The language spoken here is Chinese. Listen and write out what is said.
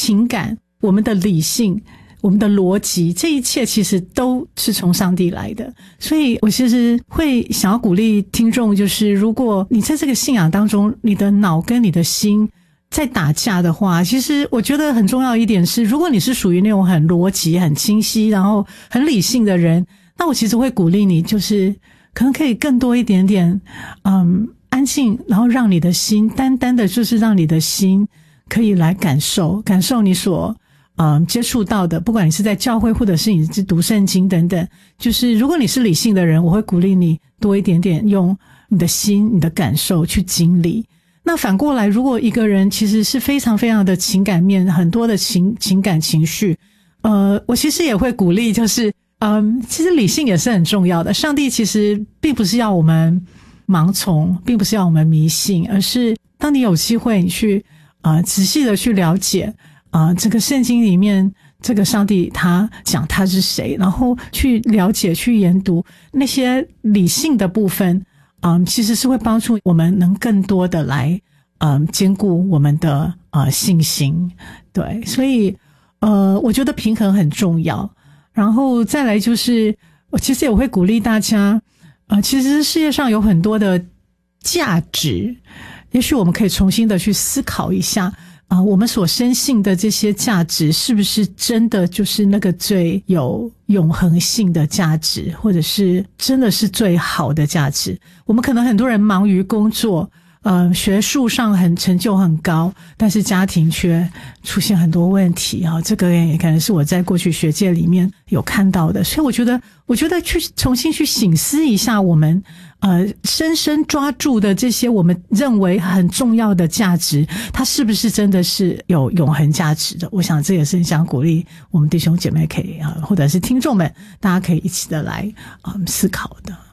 情感、我们的理性、我们的逻辑，这一切其实都是从上帝来的。所以我其实会想要鼓励听众，就是如果你在这个信仰当中，你的脑跟你的心在打架的话，其实我觉得很重要一点是，如果你是属于那种很逻辑、很清晰，然后很理性的人，那我其实会鼓励你，就是可能可以更多一点点安静，然后让你的心单单的就是让你的心可以来感受你所接触到的，不管你是在教会或者是你是读圣经等等，就是如果你是理性的人，我会鼓励你多一点点用你的心、你的感受去经历。那反过来，如果一个人其实是非常非常的情感面，很多的情感情绪，我其实也会鼓励，就是其实理性也是很重要的。上帝其实并不是要我们盲从，并不是要我们迷信，而是当你有机会你去仔细的去了解这个圣经里面这个上帝他讲他是谁，然后去了解去研读那些理性的部分，其实是会帮助我们能更多的来兼顾我们的信心。对，所以我觉得平衡很重要。然后再来就是我其实也会鼓励大家其实世界上有很多的价值，也许我们可以重新的去思考一下我们所深信的这些价值是不是真的就是那个最有永恒性的价值，或者是真的是最好的价值。我们可能很多人忙于工作学术上成就很高，但是家庭却出现很多问题这个也可能是我在过去学界里面有看到的。所以我觉得去重新去省思一下我们深深抓住的这些我们认为很重要的价值，它是不是真的是有永恒价值的。我想这也是想鼓励我们弟兄姐妹可以或者是听众们大家可以一起的来思考的。